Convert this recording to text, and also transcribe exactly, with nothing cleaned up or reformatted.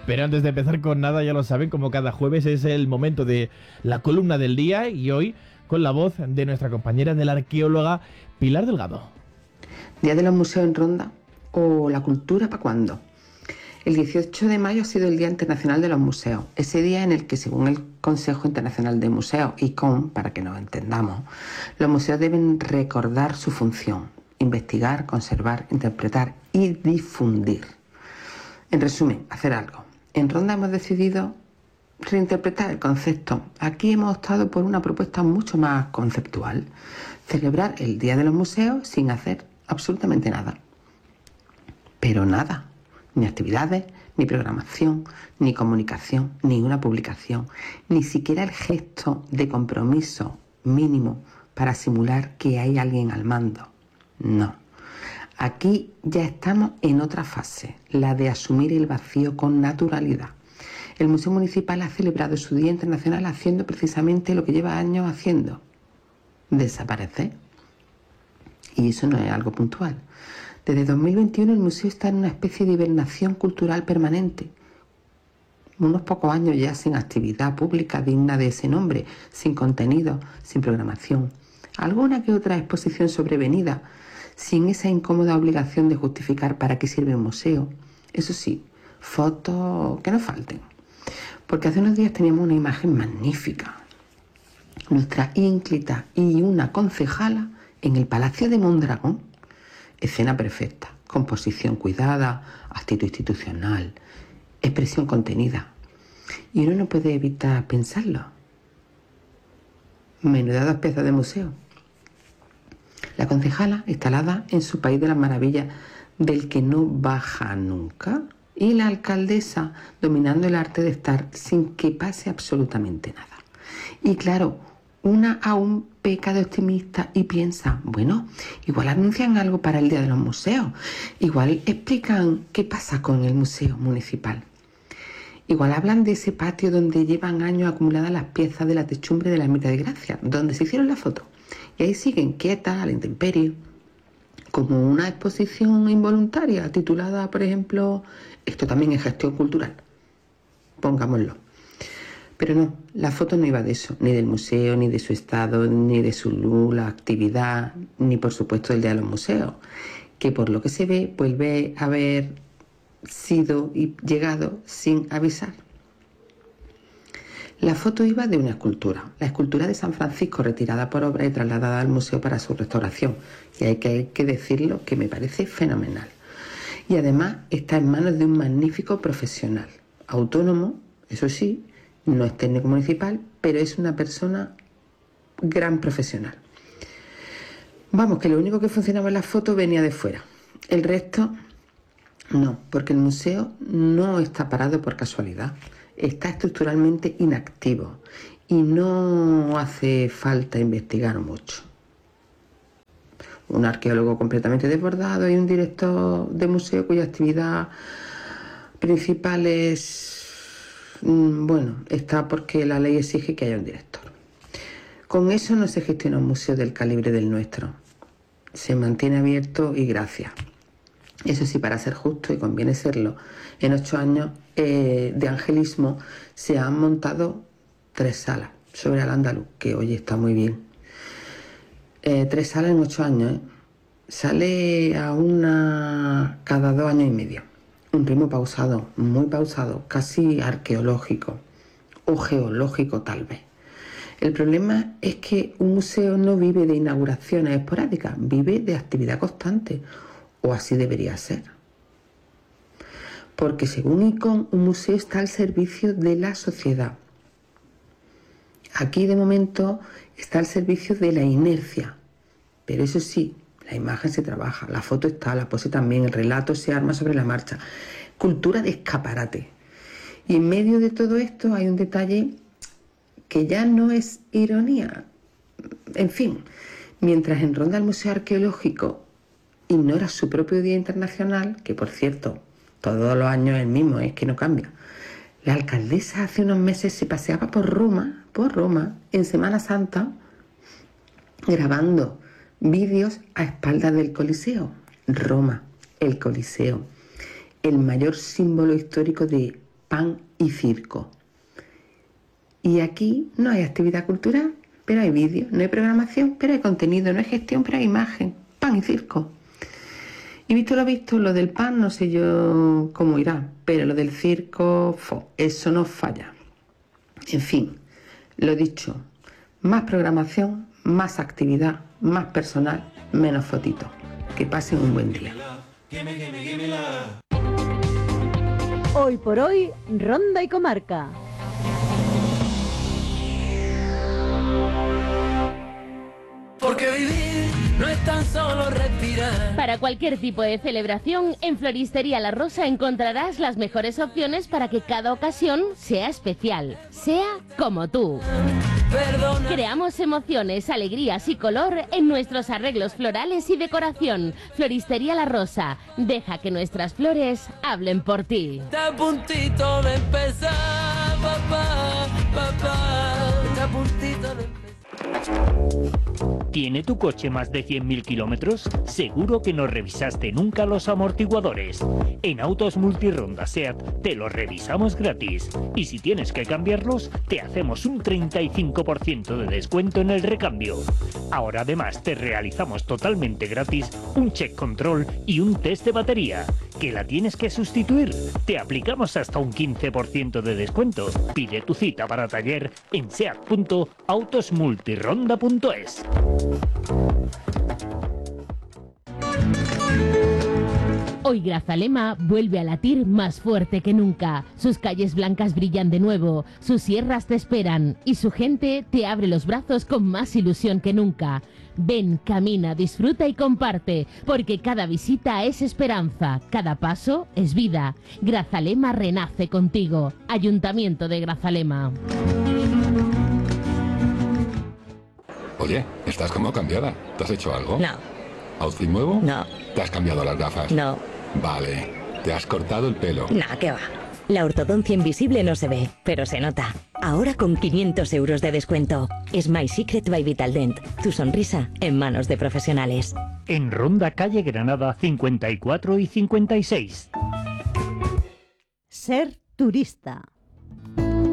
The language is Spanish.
Pero antes de empezar con nada, ya lo saben, como cada jueves es el momento de la columna del día y hoy con la voz de nuestra compañera de la arqueóloga Pilar Delgado. ¿Día de los museos en Ronda o la cultura para cuándo? El dieciocho de mayo ha sido el Día Internacional de los Museos, ese día en el que, según el Consejo Internacional de Museos, I C O M, para que nos entendamos, los museos deben recordar su función: investigar, conservar, interpretar y difundir. En resumen, hacer algo. En Ronda hemos decidido reinterpretar el concepto. Aquí hemos optado por una propuesta mucho más conceptual: celebrar el Día de los Museos sin hacer absolutamente nada. Pero nada. Ni actividades, ni programación, ni comunicación, ni una publicación, ni siquiera el gesto de compromiso mínimo para simular que hay alguien al mando. No. Aquí ya estamos en otra fase, la de asumir el vacío con naturalidad. El Museo Municipal ha celebrado su Día Internacional haciendo precisamente lo que lleva años haciendo: desaparecer. Y eso no es algo puntual. Desde dos mil veintiuno el museo está en una especie de hibernación cultural permanente. Unos pocos años ya sin actividad pública digna de ese nombre, sin contenido, sin programación. Alguna que otra exposición sobrevenida, sin esa incómoda obligación de justificar para qué sirve un museo. Eso sí, fotos que no falten. Porque hace unos días teníamos una imagen magnífica. Nuestra ínclita y una concejala en el Palacio de Mondragón. Escena perfecta, composición cuidada, actitud institucional, expresión contenida. Y uno no puede evitar pensarlo. Menuda dos piezas de museo. La concejala, instalada en su país de las maravillas, del que no baja nunca, y la alcaldesa, dominando el arte de estar sin que pase absolutamente nada. Y claro, una aún peca de optimista y piensa, bueno, igual anuncian algo para el Día de los Museos, igual explican qué pasa con el Museo Municipal, igual hablan de ese patio donde llevan años acumuladas las piezas de la techumbre de la Ermita de Gracia, donde se hicieron las fotos, y ahí siguen quietas a la intemperie, como una exposición involuntaria titulada, por ejemplo, esto también es gestión cultural, pongámoslo. Pero no, la foto no iba de eso, ni del museo, ni de su estado, ni de su luz, la actividad, ni por supuesto del Día de los Museos, que por lo que se ve vuelve a haber sido y llegado sin avisar. La foto iba de una escultura, la escultura de San Francisco, retirada por obra y trasladada al museo para su restauración, y hay que, hay que decirlo que me parece fenomenal. Y además está en manos de un magnífico profesional, autónomo, eso sí, no es técnico municipal, pero es una persona gran profesional. Vamos, que lo único que funcionaba en la foto venía de fuera. El resto, no, porque el museo no está parado por casualidad. Está estructuralmente inactivo y no hace falta investigar mucho. Un arqueólogo completamente desbordado y un director de museo cuya actividad principal es... Bueno, está porque la ley exige que haya un director. Con eso no se gestiona un museo del calibre del nuestro. Se mantiene abierto y gracias. Eso sí, para ser justo, y conviene serlo, en ocho años eh, de angelismo se han montado tres salas sobre el andaluz, que oye, está muy bien. Eh, tres salas en ocho años, ¿eh? Sale a una cada dos años y medio. Un ritmo pausado, muy pausado, casi arqueológico o geológico tal vez. El problema es que un museo no vive de inauguraciones esporádicas, vive de actividad constante, o así debería ser. Porque según I C O M, un museo está al servicio de la sociedad. Aquí de momento está al servicio de la inercia, pero eso sí, la imagen se trabaja, la foto está, la pose también, el relato se arma sobre la marcha. Cultura de escaparate. Y en medio de todo esto hay un detalle que ya no es ironía. En fin, mientras en Ronda el Museo Arqueológico ignora su propio Día Internacional, que por cierto, todos los años es el mismo, es que no cambia. La alcaldesa hace unos meses se paseaba por Roma, por Roma, en Semana Santa, grabando vídeos a espaldas del Coliseo. Roma, el Coliseo, el mayor símbolo histórico de pan y circo. Y aquí no hay actividad cultural, pero hay vídeo, no hay programación, pero hay contenido, no hay gestión, pero hay imagen, pan y circo. Y visto lo visto, lo del pan no sé yo cómo irá, pero lo del circo, fo, eso no falla. En fin, lo dicho, más programación, más actividad, más personal, menos fotitos. Que pasen un buen día. Hoy por hoy, Ronda y Comarca. Porque vivir no es tan solo respirar. Para cualquier tipo de celebración, en Floristería La Rosa encontrarás las mejores opciones para que cada ocasión sea especial, sea como tú. Perdona. Creamos emociones, alegrías y color en nuestros arreglos florales y decoración. Floristería La Rosa, deja que nuestras flores hablen por ti. Está a puntito de empezar, papá, papá. Está a puntito de empezar. ¿Tiene tu coche más de cien mil kilómetros? Seguro que no revisaste nunca los amortiguadores. En Autos Multironda SEAT te los revisamos gratis. Y si tienes que cambiarlos, te hacemos un treinta y cinco por ciento de descuento en el recambio. Ahora además te realizamos totalmente gratis un check control y un test de batería. ¿Que la tienes que sustituir? Te aplicamos hasta un quince por ciento de descuento. Pide tu cita para taller en seat punto autos multironda punto es. Hoy Grazalema vuelve a latir más fuerte que nunca. Sus calles blancas brillan de nuevo, sus sierras te esperan y su gente te abre los brazos con más ilusión que nunca. Ven, camina, disfruta y comparte, porque cada visita es esperanza, cada paso es vida. Grazalema renace contigo. Ayuntamiento de Grazalema. Oye, estás como cambiada. ¿Te has hecho algo? No. ¿Outfit nuevo? No. ¿Te has cambiado las gafas? No. Vale. ¿Te has cortado el pelo? Nah, ¿qué va? La ortodoncia invisible no se ve, pero se nota. Ahora con quinientos euros de descuento. Es My Secret by Vitaldent. Tu sonrisa en manos de profesionales. En Ronda Calle Granada cincuenta y cuatro y cincuenta y seis. Ser turista.